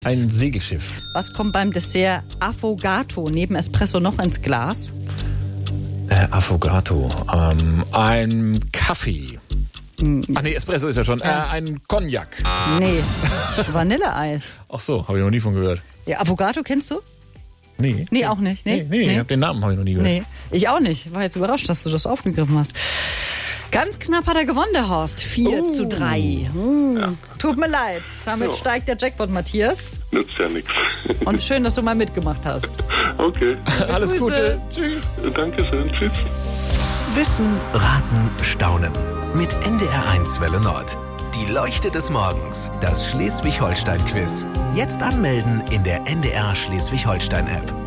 Ein Segelschiff. Was kommt beim Dessert Affogato neben Espresso noch ins Glas? Affogato. Ein Kaffee. Ach nee, Espresso ist ja schon. Ein Cognac. Nee, Vanilleeis. Ach so, habe ich noch nie von gehört. Ja, Affogato kennst du? Nee. Nee, auch nicht. Nee, ich hab den Namen habe ich noch nie gehört. Nee, ich auch nicht. War jetzt überrascht, dass du das aufgegriffen hast. Ganz knapp hat er gewonnen, der Horst. 4:3. Ja. Tut mir leid. Damit steigt der Jackpot, Matthias. Nützt ja nichts. Und schön, dass du mal mitgemacht hast. Okay. Alles Grüße. Gute. Tschüss. Dankeschön. Tschüss. Wissen, Raten, Staunen. Mit NDR1 Welle Nord. Die Leuchte des Morgens. Das Schleswig-Holstein-Quiz. Jetzt anmelden in der NDR Schleswig-Holstein-App.